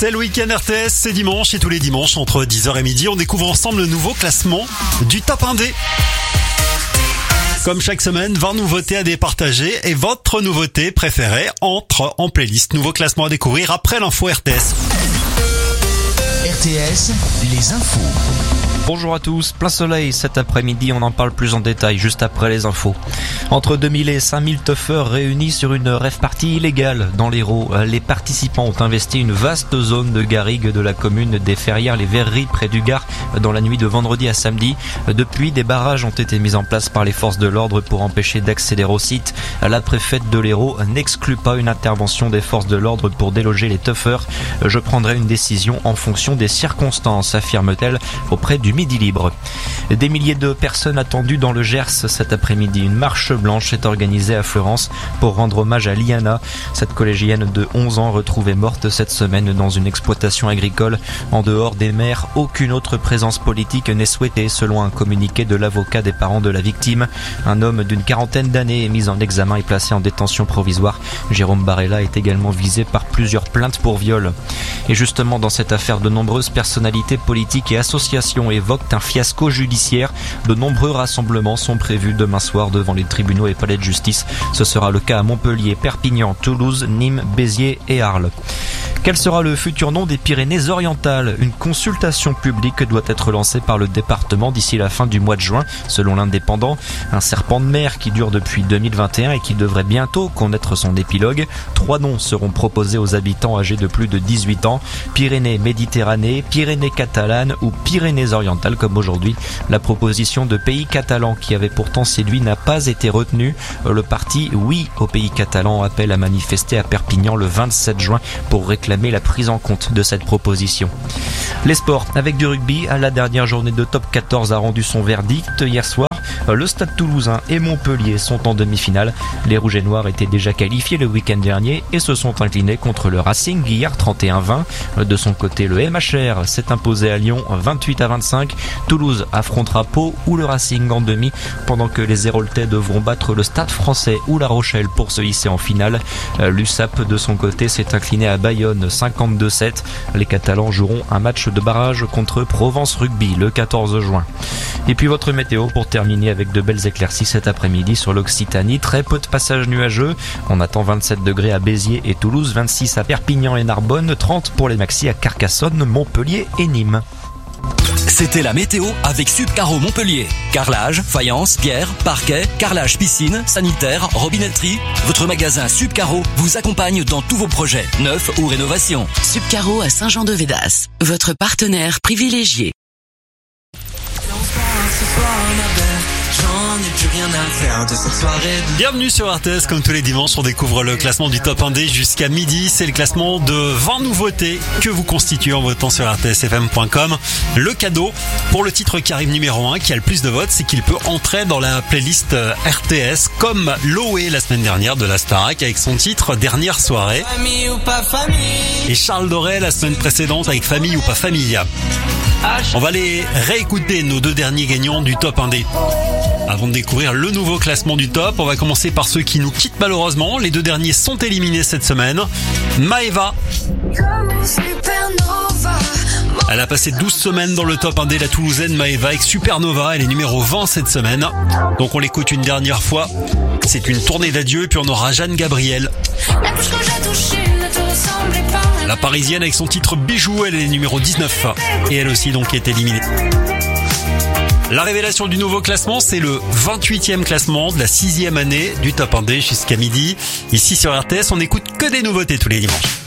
C'est le week-end RTS, c'est dimanche et tous les dimanches entre 10h et midi, on découvre ensemble le nouveau classement du Top 1D. Comme chaque semaine, 20 nouveautés à départager et votre nouveauté préférée entre en playlist. Nouveau classement à découvrir après l'info RTS. RTS, les infos. Bonjour à tous, plein soleil cet après-midi, on en parle plus en détail juste après les infos. Entre 2000 et 5000 tuffeurs réunis sur une rave party illégale dans l'Hérault. Les participants ont investi une vaste zone de garrigue de la commune des Ferrières-les-Verreries près du Gard dans la nuit de vendredi à samedi. Depuis, des barrages ont été mis en place par les forces de l'ordre pour empêcher d'accéder au site. La préfète de l'Hérault n'exclut pas une intervention des forces de l'ordre pour déloger les tuffeurs. Je prendrai une décision en fonction des circonstances, affirme-t-elle auprès du Midi Libre. Des milliers de personnes attendues dans le Gers cet après-midi. Une marche blanche est organisée à Fleurance pour rendre hommage à Liana, cette collégienne de 11 ans retrouvée morte cette semaine dans une exploitation agricole. En dehors des maires, aucune autre présence politique n'est souhaitée selon un communiqué de l'avocat des parents de la victime. Un homme d'une quarantaine d'années est mis en examen et placé en détention provisoire. Jérôme Barella est également visé par plusieurs plaintes pour viol. Et justement, dans cette affaire, de nombreuses personnalités politiques et associations évoquent un fiasco judiciaire. De nombreux rassemblements sont prévus demain soir devant les tribunaux et palais de justice. Ce sera le cas à Montpellier, Perpignan, Toulouse, Nîmes, Béziers et Arles. Quel sera le futur nom des Pyrénées-Orientales ? Une consultation publique doit être lancée par le département d'ici la fin du mois de juin, selon l'Indépendant. Un serpent de mer qui dure depuis 2021 et qui devrait bientôt connaître son épilogue. 3 noms seront proposés aux habitants âgés de plus de 18 ans. Pyrénées-Méditerranée, Pyrénées-Catalanes ou Pyrénées-Orientales comme aujourd'hui. La proposition de Pays Catalan qui avait pourtant séduit n'a pas été retenue. Le parti Oui au Pays Catalan appelle à manifester à Perpignan le 27 juin pour réclamer la prise en compte de cette proposition. Les sports, avec du rugby, la dernière journée de Top 14 a rendu son verdict hier soir. Le Stade Toulousain et Montpellier sont en demi-finale. Les Rouges et Noirs étaient déjà qualifiés le week-end dernier et se sont inclinés contre le Racing hier 31-20. De son côté, le MHR s'est imposé à Lyon 28-25. Toulouse affrontera Pau ou le Racing en demi, pendant que les Héroltais devront battre le Stade Français ou La Rochelle pour se hisser en finale. L'USAP de son côté s'est incliné à Bayonne 52-7. Les Catalans joueront un match de barrage contre Provence Rugby le 14 juin. Et puis votre météo pour terminer avec de belles éclaircies cet après-midi sur l'Occitanie. Très peu de passages nuageux. On attend 27 degrés à Béziers et Toulouse, 26 à Perpignan et Narbonne, 30 pour les maxis à Carcassonne, Montpellier et Nîmes. C'était la météo avec Subcaro Montpellier. Carrelage, faïence, pierre, parquet, carrelage piscine, sanitaire, robinetterie. Votre magasin Subcaro vous accompagne dans tous vos projets, neufs ou rénovations. Subcaro à Saint-Jean-de-Védas, votre partenaire privilégié. Bienvenue sur RTS, comme tous les dimanches, on découvre le classement du Top 1D jusqu'à midi. C'est le classement de 20 nouveautés que vous constituez en votant sur rtsfm.com. Le cadeau pour le titre qui arrive numéro 1, qui a le plus de votes, c'est qu'il peut entrer dans la playlist RTS, comme Loé la semaine dernière de la Starac avec son titre Dernière soirée. Famille ou pas famille. Et Charles Doré la semaine précédente avec Famille ou pas famille. On va aller réécouter nos 2 derniers gagnants du Top 1D. Avant de découvrir le nouveau classement du top, on va commencer par ceux qui nous quittent malheureusement. Les 2 derniers sont éliminés cette semaine. Maëva. Elle a passé 12 semaines dans le Top 1D, la Toulousaine Maëva avec Supernova. Elle est numéro 20 cette semaine. Donc on l'écoute une dernière fois. C'est une tournée d'adieu et puis on aura Jeanne Gabriel. La Parisienne avec son titre Bijou, elle est numéro 19. Et elle aussi donc est éliminée. La révélation du nouveau classement, c'est le 28e classement de la 6e année du Top 1D jusqu'à midi. Ici sur RTS, on n'écoute que des nouveautés tous les dimanches.